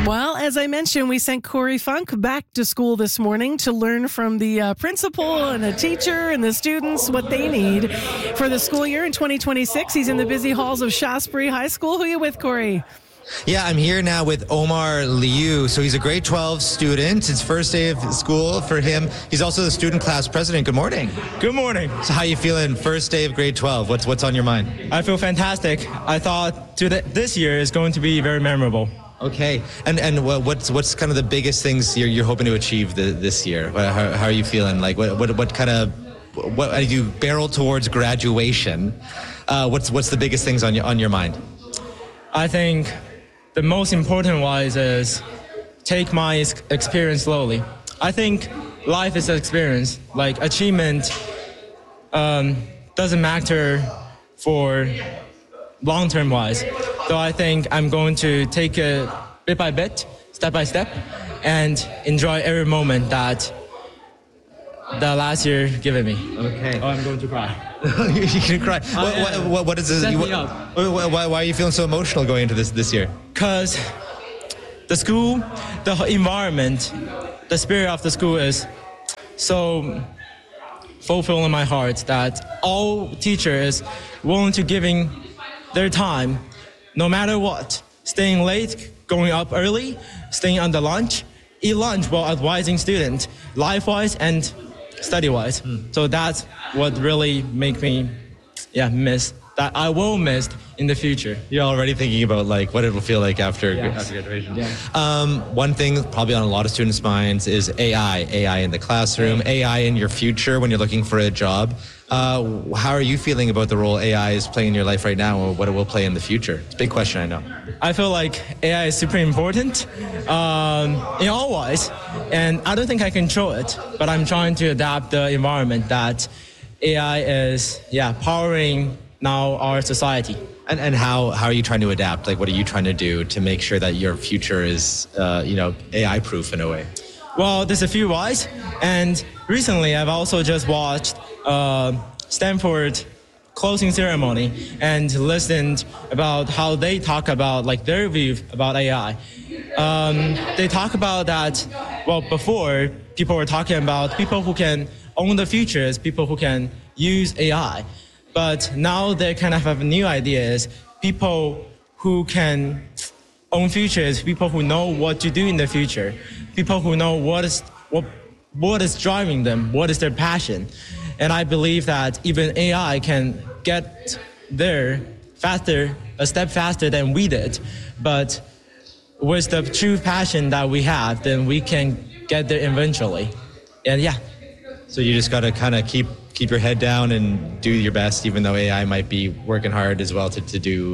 Well, as I mentioned, we sent Corey Funk back to school this morning to learn from the principal and the teacher and the students what they need for the school year in 2026. He's in the busy halls of Shaftesbury High School. Who are you with, Corey? Yeah, I'm here now with Omar Liu. So he's a grade 12 student. It's first day of school for him. He's also the student class president. Good morning. Good morning. So how you feeling first day of grade 12? What's on your mind? I feel fantastic. I thought this year is going to be very memorable. Okay. And what's kind of the biggest things you're hoping to achieve this year? How are you feeling? Like what kind of as you barrel towards graduation? What's the biggest things on your mind? I think the most important wise is take my experience slowly. I think life is an experience. Like achievement doesn't matter for long-term wise. So I think I'm going to take it bit by bit, step by step, and enjoy every moment that the last year given me. Okay. Oh, I'm going to cry. You can cry. What is this? Set me up. Why are you feeling so emotional going into this year? Because the school, the environment, the spirit of the school is so fulfilling my heart that all teachers willing to giving their time, no matter what, staying late, going up early, staying on the lunch, eat lunch while advising students, life-wise and study-wise. So that's what really make me, miss. That I will miss in the future. You're already thinking about like what it will feel like after graduation. Yeah. One thing probably on a lot of students' minds is AI in the classroom, AI in your future when you're looking for a job. How are you feeling about the role AI is playing in your life right now, or what it will play in the future? It's a big question, I know. I feel like AI is super important in all ways, and I don't think I control it, but I'm trying to adapt the environment that AI is powering now our society. And how are you trying to adapt? Like, what are you trying to do to make sure that your future is, AI-proof in a way? Well, there's a few ways. And recently, I've also just watched Stanford closing ceremony and listened about how they talk about, like, their view about AI. They talk about that, before, people were talking about people who can own the futures, people who can use AI. But now they kind of have a new idea is people who can own futures, people who know what to do in the future, people who know what is driving them, what is their passion. And I believe that even AI can get there faster, a step faster than we did. But with the true passion that we have, then we can get there eventually. And So you just got to kind of keep your head down and do your best, even though AI might be working hard as well to do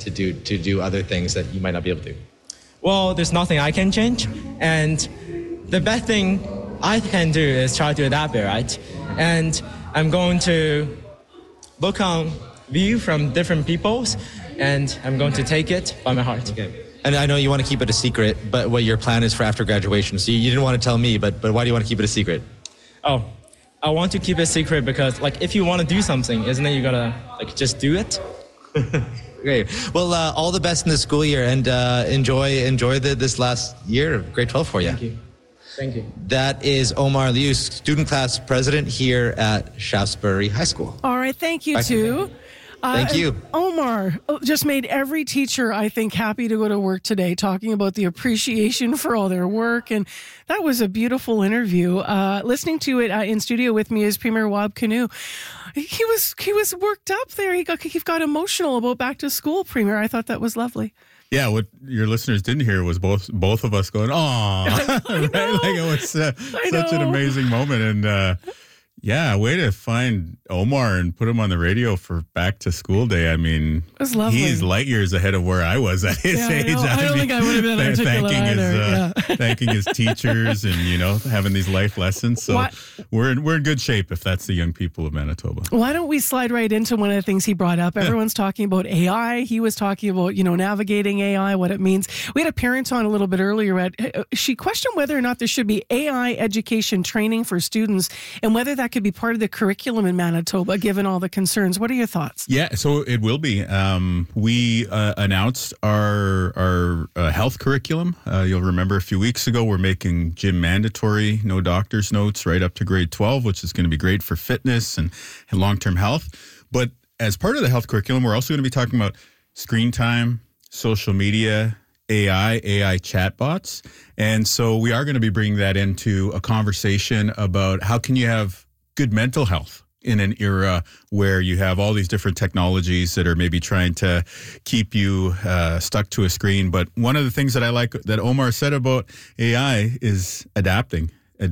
other things that you might not be able to. Well, there's nothing I can change, and the best thing I can do is try to adapt it, right? And I'm going to look on view from different peoples, and I'm going to take it by my heart. Okay. And I know you want to keep it a secret, but what your plan is for after graduation. So you didn't want to tell me, but why do you want to keep it a secret? Oh, I want to keep it secret because, like, if you want to do something, isn't it you gotta, like, just do it? Great. Well, all the best in the school year, and enjoy this last year of grade 12 for you. Thank you. That is Omar Liu, student class president here at Shaftesbury High School. All right, thank you, too. Thank you. Omar just made every teacher, I think, happy to go to work today, talking about the appreciation for all their work. And that was a beautiful interview. Listening to it in studio with me is Premier Wab Kinew. He was worked up there. He got emotional about back to school, Premier. I thought that was lovely. Yeah, what your listeners didn't hear was both of us going, "Aw!" Right? Like it was such an amazing moment, and way to find Omar and put him on the radio for back to school day. I mean, it was lovely. He's light years ahead of where I was at his age. I don't think I would have been articulate either. Thanking his teachers and having these life lessons. So we're in good shape if that's the young people of Manitoba. Why don't we slide right into one of the things he brought up? Everyone's talking about AI. He was talking about navigating AI, what it means. We had a parent on a little bit earlier. She questioned whether or not there should be AI education training for students and whether that could be part of the curriculum in Manitoba, given all the concerns. What are your thoughts? Yeah, so it will be. We announced our health curriculum. You'll remember a few weeks ago, we're making gym mandatory, no doctor's notes, right up to grade 12, which is going to be great for fitness and long-term health. But as part of the health curriculum, we're also going to be talking about screen time, social media, AI chatbots. And so we are going to be bringing that into a conversation about how can you have good mental health in an era where you have all these different technologies that are maybe trying to keep you stuck to a screen. But one of the things that I like that Omar said about AI is adapting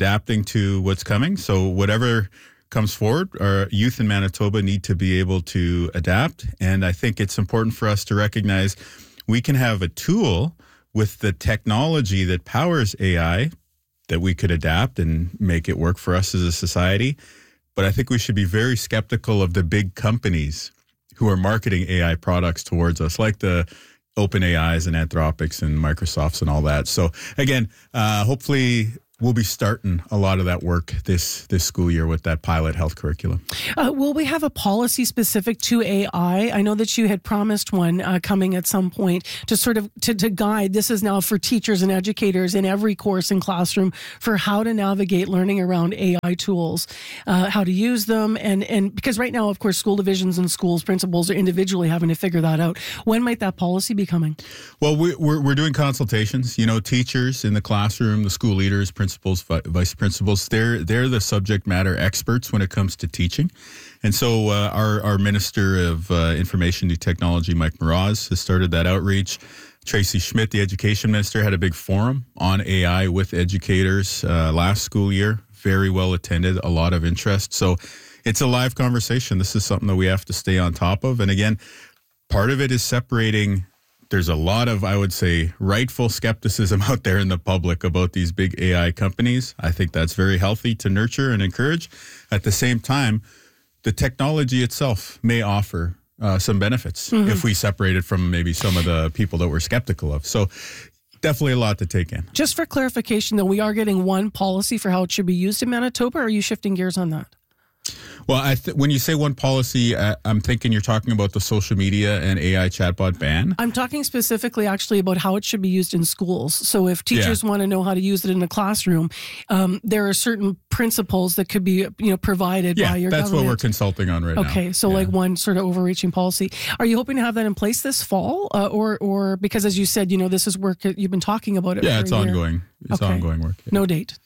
to what's coming. So whatever comes forward, our youth in Manitoba need to be able to adapt. And I think it's important for us to recognize we can have a tool with the technology that powers AI that we could adapt and make it work for us as a society. But I think we should be very skeptical of the big companies who are marketing AI products towards us, like the OpenAIs and Anthropics and Microsofts and all that. So again, hopefully we'll be starting a lot of that work this school year with that pilot health curriculum. Will we have a policy specific to AI? I know that you had promised one coming at some point to sort of to guide. This is now for teachers and educators in every course and classroom for how to navigate learning around AI tools, how to use them. And because right now, of course, school divisions and schools principals are individually having to figure that out. When might that policy be coming? Well, we're doing consultations. You know, teachers in the classroom, the school leaders, principals, vice principals, they're the subject matter experts when it comes to teaching. And so our Minister of Information and Technology, Mike Moroz, has started that outreach. Tracy Schmidt, the Education Minister, had a big forum on AI with educators last school year. Very well attended, a lot of interest. So it's a live conversation. This is something that we have to stay on top of. And again, part of it is separating. There's a lot of, I would say, rightful skepticism out there in the public about these big AI companies. I think that's very healthy to nurture and encourage. At the same time, the technology itself may offer some benefits if we separate it from maybe some of the people that we're skeptical of. So definitely a lot to take in. Just for clarification, though, we are getting one policy for how it should be used in Manitoba. Or are you shifting gears on that? Well, when you say one policy, I'm thinking you're talking about the social media and AI chatbot ban. I'm talking specifically actually about how it should be used in schools. So if teachers want to know how to use it in a classroom, there are certain principles that could be provided by your government. That's what we're consulting on right now. Okay, so like one sort of overreaching policy. Are you hoping to have that in place this fall? Or because as you said, this is work that you've been talking about it for a year. It's ongoing. It's ongoing work. Yeah. No date.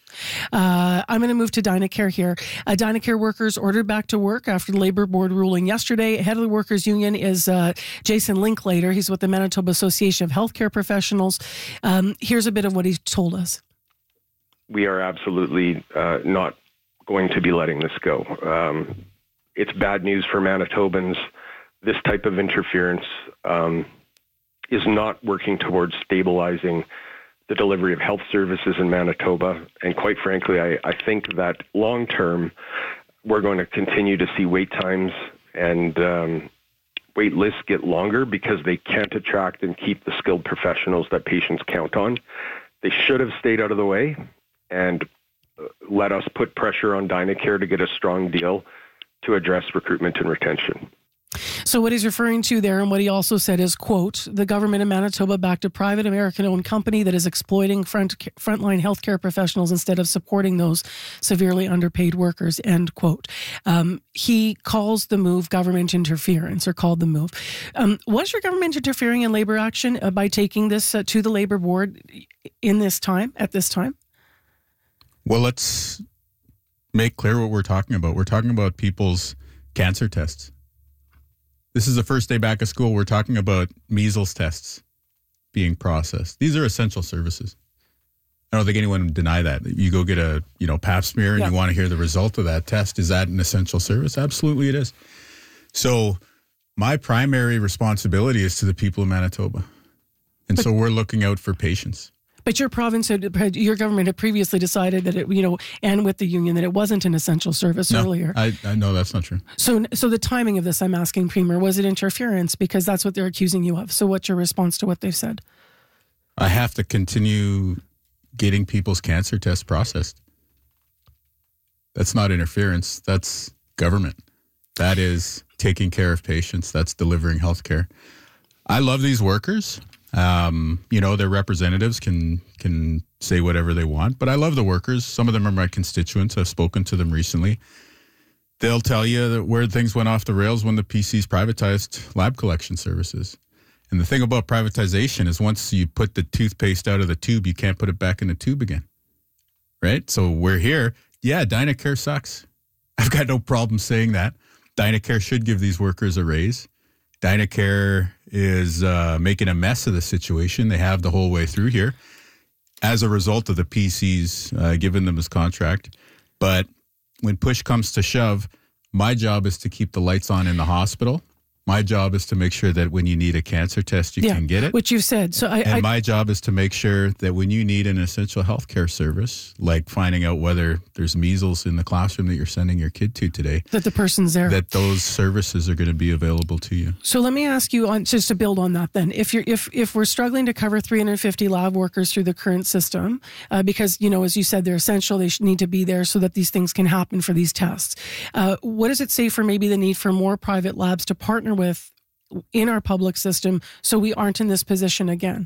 I'm going to move to Dynacare here. Dynacare workers ordered back to work after the Labour Board ruling yesterday. Head of the Workers' Union is Jason Linklater. He's with the Manitoba Association of Healthcare Professionals. Here's a bit of what he told us. We are absolutely not going to be letting this go. It's bad news for Manitobans. This type of interference is not working towards stabilizing the delivery of health services in Manitoba. And quite frankly, I think that long term, we're going to continue to see wait times and wait lists get longer because they can't attract and keep the skilled professionals that patients count on. They should have stayed out of the way and let us put pressure on Dynacare to get a strong deal to address recruitment and retention. So what he's referring to there and what he also said is, quote, the government of Manitoba backed a private American-owned company that is exploiting frontline healthcare professionals instead of supporting those severely underpaid workers, end quote. He calls the move government interference, or called the move. Was your government interfering in labor action by taking this to the Labour Board at this time? Well, let's make clear what we're talking about. We're talking about people's cancer tests. This is the first day back of school. We're talking about measles tests being processed. These are essential services. I don't think anyone would deny that. You go get a pap smear and you want to hear the result of that test. Is that an essential service? Absolutely it is. So my primary responsibility is to the people of Manitoba. And so we're looking out for patients. But your your government had previously decided that it, and with the union, that it wasn't an essential service earlier. I know that's not true. So the timing of this, I'm asking, Premier, was it interference? Because that's what they're accusing you of. So what's your response to what they've said? I have to continue getting people's cancer tests processed. That's not interference. That's government. That is taking care of patients. That's delivering health care. I love these workers. Their representatives can say whatever they want, but I love the workers. Some of them are my constituents. I've spoken to them recently. They'll tell you that where things went off the rails when the PCs privatized lab collection services. And the thing about privatization is once you put the toothpaste out of the tube, you can't put it back in the tube again, right? So we're here. Yeah, Dynacare sucks. I've got no problem saying that. Dynacare should give these workers a raise. Dynacare is making a mess of the situation. They have the whole way through here as a result of the PCs giving them this contract. But when push comes to shove, my job is to keep the lights on in the hospital. My job is to make sure that when you need a cancer test, you can get it. Which you've said. So my job is to make sure that when you need an essential healthcare service, like finding out whether there's measles in the classroom that you're sending your kid to today, that the person's there, that those services are going to be available to you. So let me ask you, just to build on that, then, if we're struggling to cover 350 lab workers through the current system, because as you said, they're essential, they need to be there so that these things can happen for these tests. What does it say for maybe the need for more private labs to partner with in our public system so we aren't in this position again?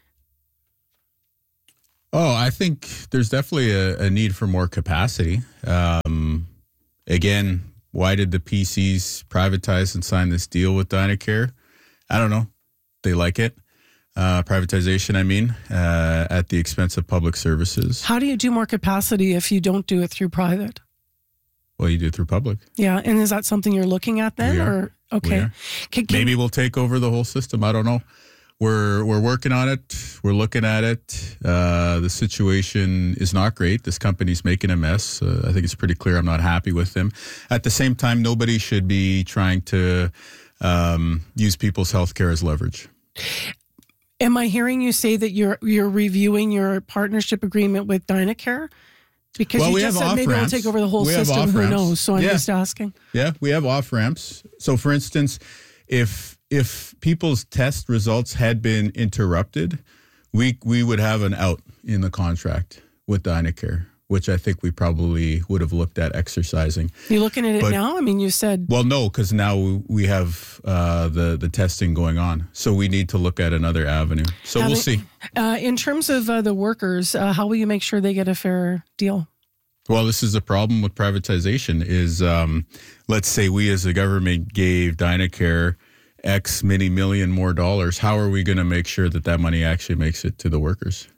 Oh, I think there's definitely a need for more capacity. Again, why did the PCs privatize and sign this deal with Dynacare? I don't know. They like it. Privatization, at the expense of public services. How do you do more capacity if you don't do it through private? Well, you do it through public. Yeah, and is that something you're looking at then? We are. Or okay, maybe we'll take over the whole system. I don't know. We're working on it. We're looking at it. The situation is not great. This company's making a mess. I think it's pretty clear I'm not happy with them. At the same time, nobody should be trying to use people's healthcare as leverage. Am I hearing you say that you're reviewing your partnership agreement with Dynacare? Because you just said maybe we'll take over the whole system. Who knows? So I'm just asking. Yeah, we have off ramps. So, for instance, if people's test results had been interrupted, we would have an out in the contract with Dynacare, which I think we probably would have looked at exercising. You're looking at it now? You said... Well, no, because now we have the testing going on. So we need to look at another avenue. So we'll see. In terms of the workers, how will you make sure they get a fair deal? Well, this is the problem with privatization is, let's say we as a government gave Dynacare X many million more dollars. How are we going to make sure that money actually makes it to the workers?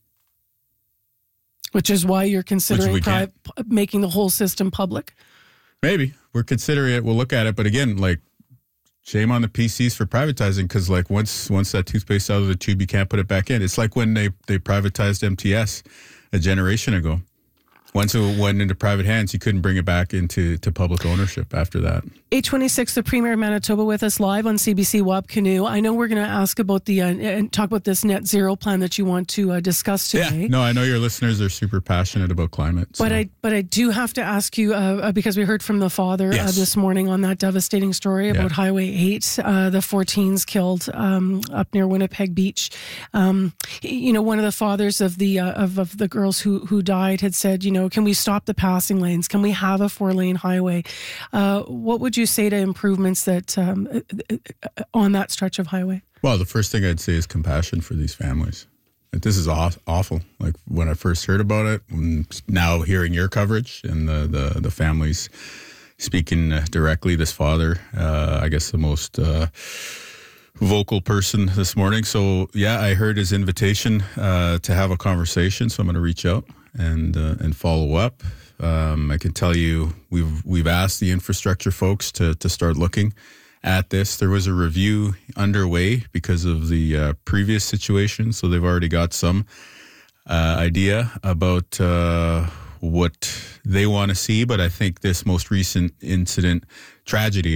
Which is why you're considering making the whole system public? Maybe. We're considering it. We'll look at it. But again, shame on the PCs for privatizing because, once that toothpaste out of the tube, you can't put it back in. It's like when they privatized MTS a generation ago. Once it went into private hands, you couldn't bring it back into public ownership after that. 8:26, the Premier of Manitoba with us live on CBC WAP Canoe. I know we're going to ask about and talk about this net zero plan that you want to discuss today. Yeah, no, I know your listeners are super passionate about climate. So. But I do have to ask you, because we heard from the father this morning on that devastating story about Highway 8, the 14s killed up near Winnipeg Beach. One of the fathers of the girls who died had said, can we stop the passing lanes? Can we have a 4-lane highway? What would you say to improvements that on that stretch of highway? Well, the first thing I'd say is compassion for these families. This is awful. Like when I first heard about it, now hearing your coverage and the families speaking directly, this father, I guess the most vocal person this morning. So I heard his invitation to have a conversation. So I'm going to reach out and follow up. I can tell you we've asked the infrastructure folks to start looking at this. There was a review underway because of the previous situation, so they've already got some idea about what they want to see. But I think this most recent tragedy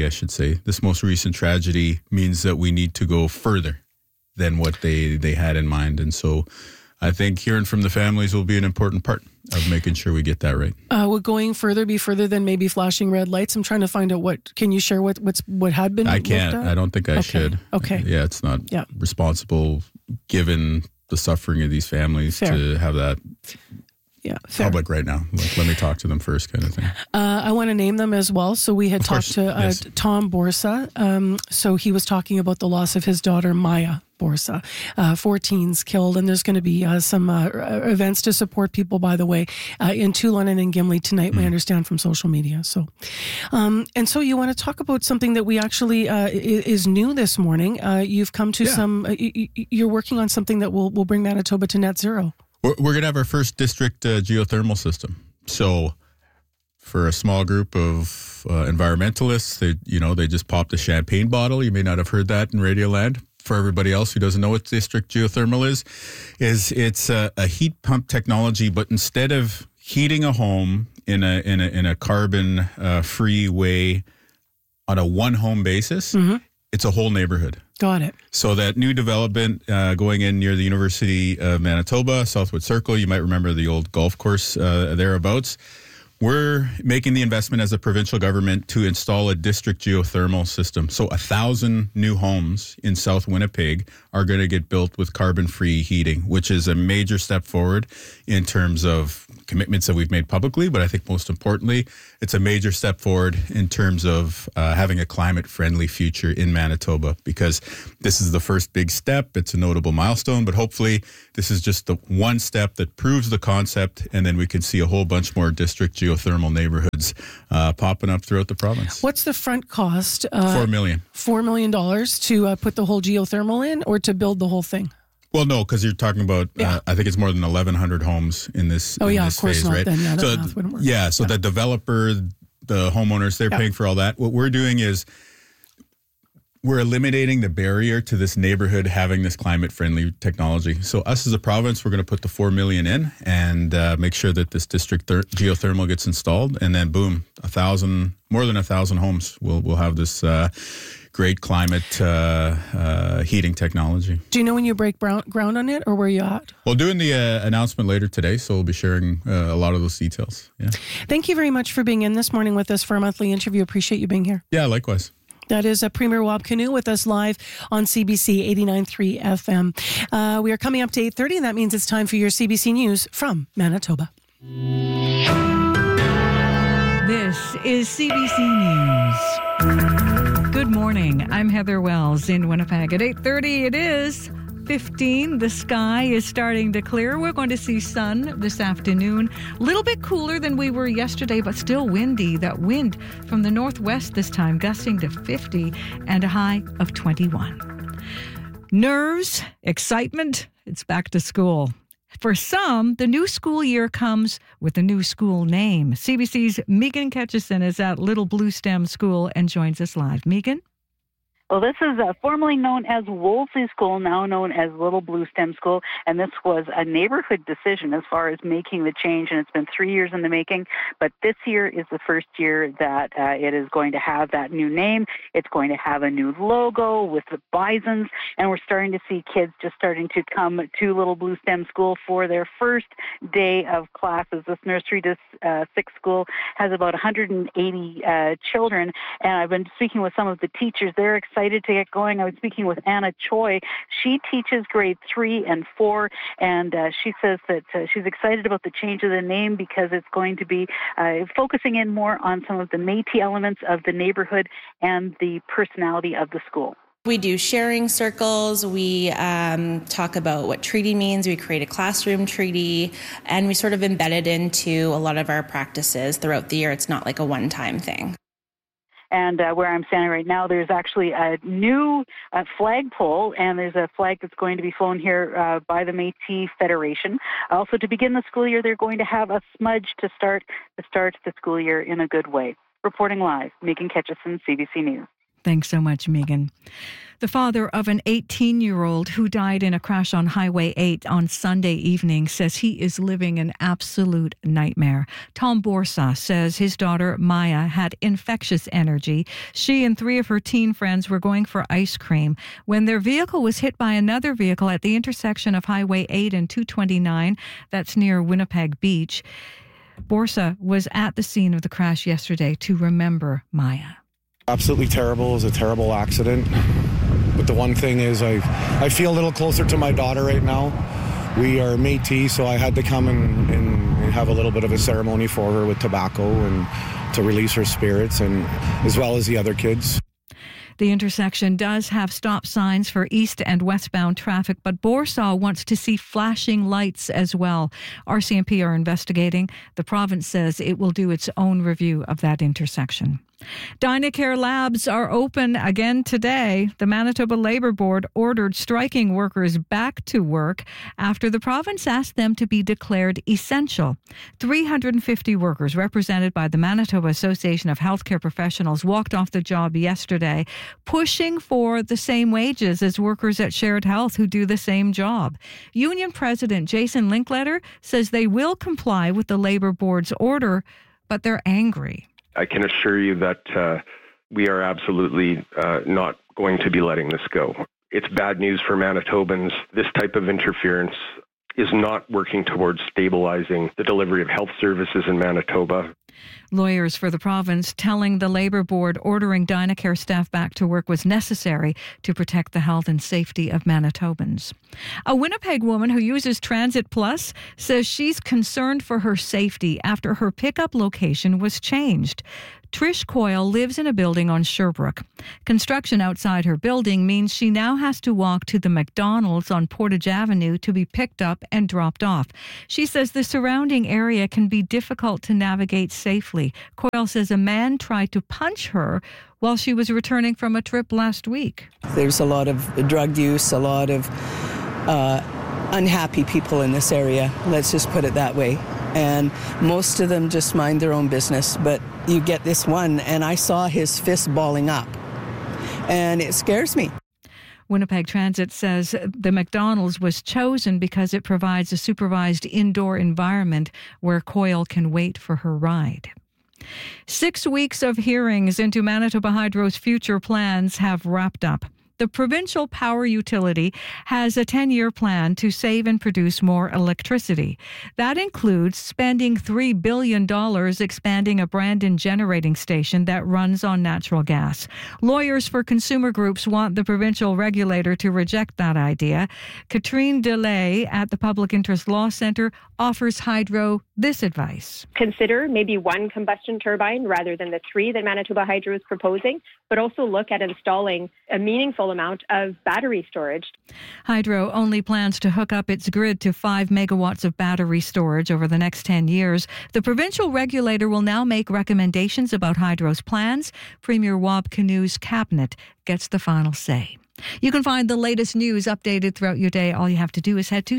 means that we need to go further than what they had in mind. And so I think hearing from the families will be an important part of making sure we get that right. Will going further be further than maybe flashing red lights? I'm trying to find out can you share what had been? I can't. I don't think I should. Okay. Yeah, it's not responsible given the suffering of these families to have that. Yeah, fair. public right now. Like, let me talk to them first, kind of thing. I want to name them as well. So we had talked to yes. Tom Borsa. So he was talking about the loss of his daughter, Maya Borsa. 4 teens killed, and there's going to be some events to support people, by the way, in Toulon and in Gimli tonight, we understand from social media. So, and so you want to talk about something that we actually is new this morning. You've come to you're working on something that will bring Manitoba to net zero. We're going to have our first district geothermal system. So for a small group of environmentalists, they just popped a champagne bottle. You may not have heard that in Radioland. For everybody else who doesn't know what district geothermal is it's a heat pump technology, but instead of heating a home in a carbon free way on a one home basis, it's a whole neighborhood. Got it. So that new development going in near the University of Manitoba, Southwood Circle, you might remember the old golf course thereabouts. We're making the investment as a provincial government to install a district geothermal system. So 1,000 new homes in South Winnipeg are going to get built with carbon-free heating, which is a major step forward in terms of commitments that we've made publicly. But I think most importantly, it's a major step forward in terms of having a climate-friendly future in Manitoba, because this is the first big step. It's a notable milestone, but hopefully this is just the one step that proves the concept, and then we can see a whole bunch more district geothermal neighborhoods popping up throughout the province. What's the front cost? $4 million. $4 million to put the whole geothermal in, or to build the whole thing? Well, no, because you're talking about, I think it's more than 1,100 homes in this of course phase, not, right? Then. Yeah, that math wouldn't work. Yeah, so the developer, the homeowners, they're paying for all that. What we're doing is we're eliminating the barrier to this neighborhood having this climate-friendly technology. So us as a province, we're going to put the $4 million in and make sure that this district geothermal gets installed, and then boom, more than 1,000 homes will have this great climate heating technology. Do you know when you break ground on it, or where you at? Well, doing the announcement later today, so we'll be sharing a lot of those details. Yeah. Thank you very much for being in this morning with us for a monthly interview. Appreciate you being here. Yeah, likewise. That is Premier Wab Kinew with us live on CBC 89.3 FM. We are coming up to 8:30, and that means it's time for your CBC News from Manitoba. This is CBC News. Good morning. I'm Heather Wells in Winnipeg. At 8:30, it is 15. The sky is starting to clear. We're going to see sun this afternoon. A little bit cooler than we were yesterday, but still windy. That wind from the northwest this time, gusting to 50 and a high of 21. Nerves, excitement, it's back to school. For some, the new school year comes with a new school name. CBC's Megan Ketchison is at Little Blue Stem School and joins us live. Megan? Well, this is formerly known as Wolseley School, now known as Little Blue Stem School, and this was a neighborhood decision as far as making the change, and it's been 3 years in the making, but this year is the first year that it is going to have that new name. It's going to have a new logo with the bisons, and we're starting to see kids just starting to come to Little Blue Stem School for their first day of classes. This nursery to sixth school has about 180 children, and I've been speaking with some of the teachers. They're excited to get going. I was speaking with Anna Choi. She teaches grade 3 and 4, and she says that she's excited about the change of the name because it's going to be focusing in more on some of the Métis elements of the neighborhood and the personality of the school. We do sharing circles. We talk about what treaty means. We create a classroom treaty, and we sort of embed it into a lot of our practices throughout the year. It's not like a one-time thing. And where I'm standing right now, there's actually a new flagpole, and there's a flag that's going to be flown here by the Métis Federation. Also, to begin the school year, they're going to have a smudge to start the school year in a good way. Reporting live, Megan Ketchison, CBC News. Thanks so much, Megan. The father of an 18-year-old who died in a crash on Highway 8 on Sunday evening says he is living an absolute nightmare. Tom Borsa says his daughter, Maya, had infectious energy. She and 3 of her teen friends were going for ice cream when their vehicle was hit by another vehicle at the intersection of Highway 8 and 229. That's near Winnipeg Beach. Borsa was at the scene of the crash yesterday to remember Maya. Absolutely terrible. It was a terrible accident. But the one thing is I feel a little closer to my daughter right now. We are Métis, so I had to come and have a little bit of a ceremony for her with tobacco and to release her spirits, and as well as the other kids. The intersection does have stop signs for east and westbound traffic, but Boursaw wants to see flashing lights as well. RCMP are investigating. The province says it will do its own review of that intersection. Dynacare labs are open again today. The Manitoba Labour Board ordered striking workers back to work after the province asked them to be declared essential. 350 workers represented by the Manitoba Association of Healthcare Professionals walked off the job yesterday, pushing for the same wages as workers at Shared Health who do the same job. Union President Jason Linkletter says they will comply with the Labour Board's order, but they're angry. I can assure you that we are absolutely not going to be letting this go. It's bad news for Manitobans. This type of interference is not working towards stabilizing the delivery of health services in Manitoba. Lawyers for the province telling the Labour Board ordering Dynacare staff back to work was necessary to protect the health and safety of Manitobans. A Winnipeg woman who uses Transit Plus says she's concerned for her safety after her pickup location was changed. Trish Coyle lives in a building on Sherbrooke. Construction outside her building means she now has to walk to the McDonald's on Portage Avenue to be picked up and dropped off. She says the surrounding area can be difficult to navigate safely. Coyle says a man tried to punch her while she was returning from a trip last week. There's a lot of drug use, a lot of unhappy people in this area. Let's just put it that way. And most of them just mind their own business. But you get this one, and I saw his fist balling up. And it scares me. Winnipeg Transit says the McDonald's was chosen because it provides a supervised indoor environment where Coyle can wait for her ride. 6 weeks of hearings into Manitoba Hydro's future plans have wrapped up. The provincial power utility has a 10-year plan to save and produce more electricity. That includes spending $3 billion expanding a Brandon generating station that runs on natural gas. Lawyers for consumer groups want the provincial regulator to reject that idea. Katrine DeLay at the Public Interest Law Centre offers Hydro this advice. Consider maybe one combustion turbine rather than the 3 that Manitoba Hydro is proposing, but also look at installing a meaningful amount of battery storage. Hydro only plans to hook up its grid to 5 megawatts of battery storage over the next 10 years. The provincial regulator will now make recommendations about Hydro's plans. Premier Wab Kinew's cabinet gets the final say. You can find the latest news updated throughout your day. All you have to do is head to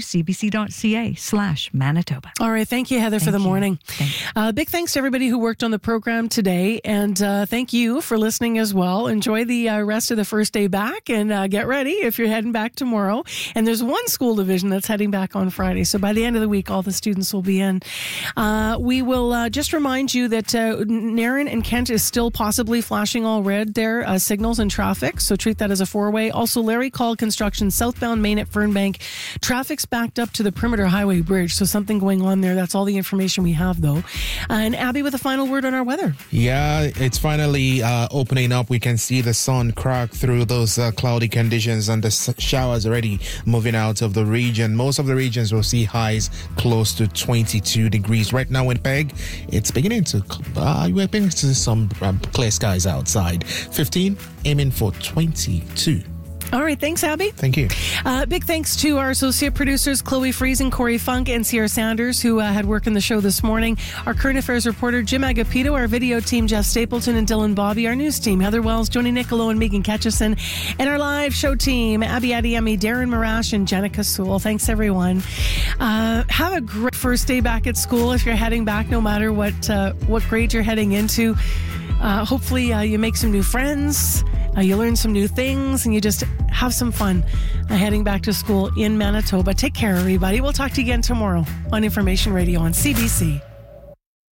cbc.ca/Manitoba. All right. Thank you, Heather, for the morning. Big thanks to everybody who worked on the program today. And thank you for listening as well. Enjoy the rest of the first day back and get ready if you're heading back tomorrow. And there's one school division that's heading back on Friday. So by the end of the week, all the students will be in. We will just remind you that Nairn and Kent is still possibly flashing all red there, signals and traffic. So treat that as a 4-way. Also, Larry called construction southbound Main at Fernbank. Traffic's backed up to the Perimeter Highway Bridge, so something going on there. That's all the information we have, though. And Abby with a final word on our weather. Yeah, it's finally opening up. We can see the sun crack through those cloudy conditions, and the showers already moving out of the region. Most of the regions will see highs close to 22 degrees. Right now in Peg, it's beginning to we're beginning to see some clear skies outside. 15, aiming for 22. All right. Thanks, Abby. Thank you. Big thanks to our associate producers, Chloe Friesen, Corey Funk, and Sierra Sanders, who had work in the show this morning. Our current affairs reporter, Jim Agapito, our video team, Jeff Stapleton and Dylan Bobby, our news team, Heather Wells, Joni Nicolo, and Megan Ketchison, and our live show team, Abby Adiemi, Darren Marash, and Jenica Sewell. Thanks, everyone. Have a great first day back at school if you're heading back, no matter what grade you're heading into. Hopefully you make some new friends, you learn some new things, and you just have some fun heading back to school in Manitoba. Take care, everybody. We'll talk to you again tomorrow on Information Radio on CBC.